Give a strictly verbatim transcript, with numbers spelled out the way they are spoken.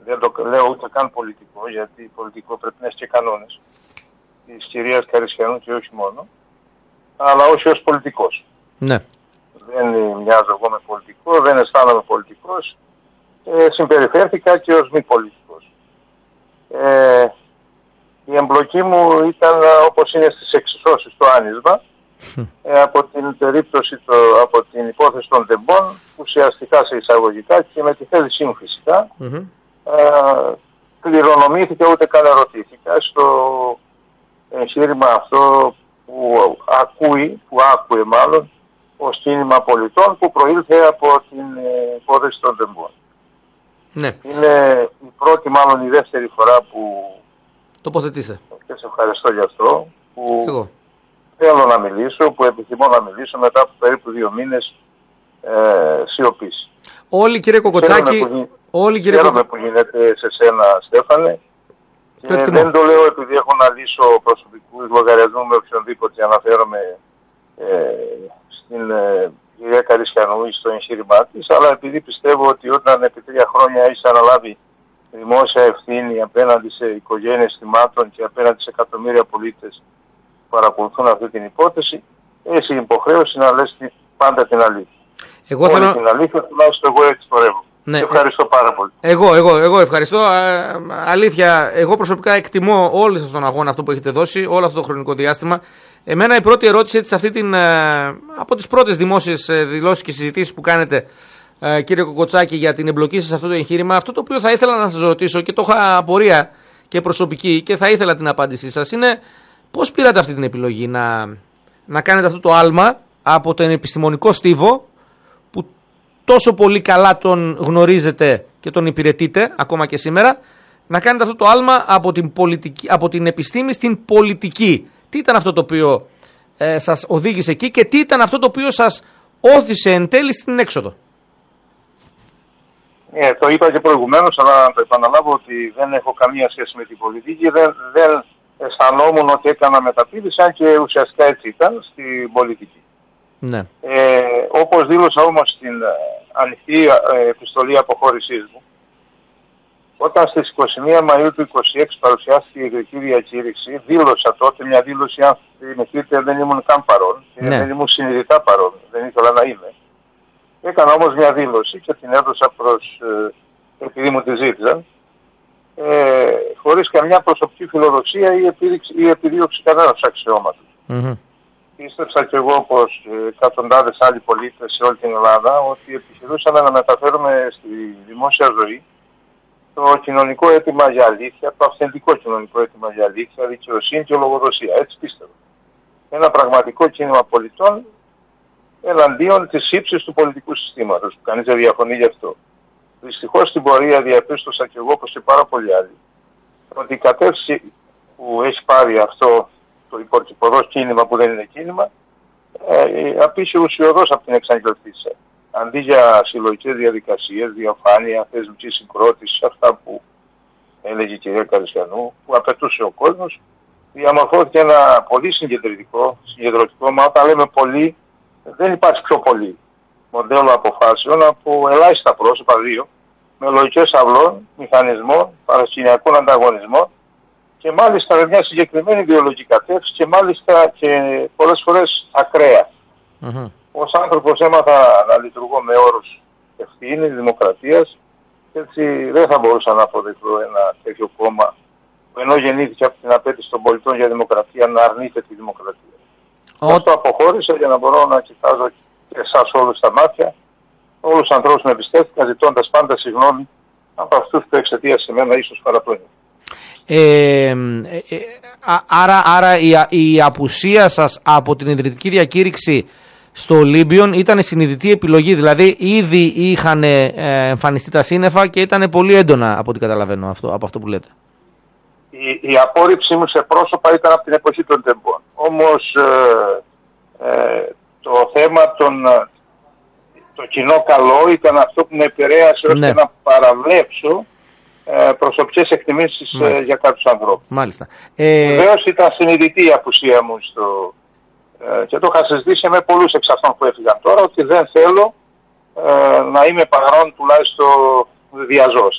δεν το λέω ούτε καν πολιτικό, γιατί πολιτικό πρέπει να έχει και κανόνες της κυρίας Καρισιανού και όχι μόνο, αλλά όχι ως πολιτικός. Ναι. Δεν μοιάζω εγώ με πολιτικό, δεν αισθάνομαι πολιτικός, ε, συμπεριφέρθηκα και ως μη πολιτικός. Ε, η εμπλοκή μου ήταν όπως είναι στις εξισώσεις στο άνισμα, ε, από την περίπτωση, το, από την υπόθεση των τεμπών, ουσιαστικά σε εισαγωγικά και με τη θέλησή μου φυσικά, mm-hmm. ε, κληρονομήθηκα, ούτε καν ερωτήθηκα στο εγχείρημα αυτό που ακούει, που άκουε μάλλον, ως κίνημα πολιτών που προήλθε από την υπόθεση των τεμπών. Ναι. Είναι η πρώτη, μάλλον η δεύτερη φορά που τοποθετήστε. Και σε ευχαριστώ γι' αυτό που Εγώ. θέλω να μιλήσω, που επιθυμώ να μιλήσω μετά από περίπου δύο μήνες ε, σιωπής. Όλοι κύριε Κοκοτσάκη, που, όλοι κύριε χαίρομαι που γίνεται σε σένα, Στέφανε. Και δεν το λέω επειδή έχω να λύσω προσωπικούς λογαριασμούς με οποιονδήποτε, αναφέρομαι ε, στην ε, κυρία Καρισιανού ή στο εγχείρημά της, αλλά επειδή πιστεύω ότι όταν επί τρία χρόνια έχεις αναλάβει δημόσια ευθύνη απέναντι σε οικογένειες θυμάτων και απέναντι σε εκατομμύρια πολίτες που παρακολουθούν αυτή την υπόθεση, έχεις υποχρέωση να λες πάντα την αλήθεια. Εγώ θέλω... την αλήθεια, τουλάχιστον εγώ έτσι πορεύω. Ναι. Ευχαριστώ πάρα πολύ. Εγώ, εγώ, εγώ ευχαριστώ. Α, αλήθεια, εγώ προσωπικά εκτιμώ όλο σας τον αγώνα αυτό που έχετε δώσει, όλο αυτό το χρονικό διάστημα. Εμένα η πρώτη ερώτηση έτσι, αυτή την, από τις πρώτες δημόσιες δηλώσεις και συζητήσεις που κάνετε, κύριε Κοκοτσάκη, για την εμπλοκή σας σε αυτό το εγχείρημα, αυτό το οποίο θα ήθελα να σας ρωτήσω και το είχα απορία και προσωπική και θα ήθελα την απάντησή σας, είναι πώς πήρατε αυτή την επιλογή να, να κάνετε αυτό το άλμα από τον επιστημονικό στίβο που τόσο πολύ καλά τον γνωρίζετε και τον υπηρετείτε ακόμα και σήμερα, να κάνετε αυτό το άλμα από την, πολιτική, από την επιστήμη στην πολιτική. Τι ήταν αυτό το οποίο ε, σας οδήγησε εκεί και τι ήταν αυτό το οποίο σας όθησε εν τέλει στην έξοδο? Ε, το είπα και προηγουμένως, αλλά να το επαναλάβω ότι δεν έχω καμία σχέση με την πολιτική. Δεν, δεν αισθανόμουν ότι έκανα μεταπίδηση, αν και ουσιαστικά έτσι ήταν στην πολιτική. Ναι. Ε, όπως δήλωσα όμως στην ε, ανοιχτή ε, επιστολή αποχώρησής μου, όταν στις είκοσι μία Μαΐου του είκοσι έξι παρουσιάστηκε η ιδρυτική διακήρυξη, δήλωσα τότε μια δήλωση, αν θυμηθείτε δεν ήμουν καν παρόν, ναι. δεν ήμουν συνειδητά παρόν, δεν ήθελα να είμαι. Έκανα όμως μια δήλωση και την έδωσα προς, ε, επειδή μου τη ζήτησαν, ε, χωρίς καμιά προσωπική φιλοδοξία ή, επίδειξη, ή επιδίωξη κανένας αξιώματος. Mm-hmm. Πίστεψα κι εγώ πως εκατοντάδες άλλοι πολίτες σε όλη την Ελλάδα ότι επιχειρούσαμε να μεταφέρουμε στη δημόσια ζωή το κοινωνικό αίτημα για αλήθεια, το αυθεντικό κοινωνικό αίτημα για αλήθεια, δικαιοσύνη και λογοδοσία. Έτσι πίστευα. Ένα πραγματικό κίνημα πολιτών εναντίον της ύψης του πολιτικού συστήματος, που κανείς δεν διαφωνεί γι' αυτό. Δυστυχώς στην πορεία διαπίστωσα κι εγώ, όπως και πάρα πολλοί άλλοι, ότι η κατεύθυνση που έχει πάρει αυτό το υπορκυποδός κίνημα, που δεν είναι κίνημα, ε, απήχε ουσιοδός από την εξαγγελθήσα. Αντί για συλλογικές διαδικασίες, διαφάνεια, θεσμική συγκρότηση, αυτά που έλεγε η κυρία Καρισιανού, που απαιτούσε ο κόσμος, διαμορφώθηκε ένα πολύ συγκεντρωτικό, συγκεντρωτικό, μα όταν λέμε πολύ, δεν υπάρχει πιο πολύ μοντέλο αποφάσεων από ελάχιστα πρόσωπα, δύο, με λογικές αυλών, μηχανισμών, παρασκηνιακών ανταγωνισμών και μάλιστα με μια συγκεκριμένη ιδεολογική κατεύθυνση και μάλιστα και πολλές φορές ακραία. Mm-hmm. Ως άνθρωπος έμαθα να λειτουργώ με όρους ευθύνης, δημοκρατίας και έτσι δεν θα μπορούσα να αποδεχθώ ένα τέτοιο κόμμα που ενώ γεννήθηκε από την απέτηση των πολιτών για δημοκρατία να αρνείται τη δημοκρατία. Oh. Αυτό αποχώρησα για να μπορώ να κοιτάζω και εσάς όλους στα μάτια, όλους τους ανθρώπους με εμπιστεύτηκα, ζητώντας πάντα συγγνώμη από αυτούς που εξαιτίας σε μένα ίσως παραπλώνει. Ε, ε, ε, άρα άρα η, η απουσία σας από την ιδρυτική διακήρυξη στο Ολύμπιον ήταν συνειδητή επιλογή, δηλαδή ήδη είχαν ε, εμφανιστεί τα σύννεφα και ήταν πολύ έντονα από ό,τι καταλαβαίνω αυτό, από αυτό που λέτε. Η, η απόρριψή μου σε πρόσωπα ήταν από την εποχή των τεμπών. Όμως ε, ε, το θέμα των, το κοινό καλό ήταν αυτό που με επηρέασε ώστε ναι. να παραβλέψω ε, προσωπικές εκτιμήσεις ε, για κάποιους ανθρώπους. Μάλιστα. Ε... Βεβαίως ήταν συνειδητή η απουσία μου στο, ε, και το είχα συζητήσει με πολλούς εξ αυτών που έφυγαν τώρα, ότι δεν θέλω ε, να είμαι παρόν τουλάχιστον διαζώς.